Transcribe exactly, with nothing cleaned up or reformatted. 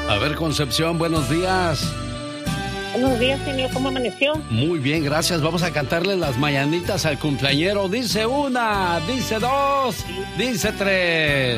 A ver, Concepción, buenos días. Buenos días, señor. ¿Cómo amaneció? Muy bien, gracias. Vamos a cantarle las mañanitas al cumpleañero. Dice una, dice dos, dice tres.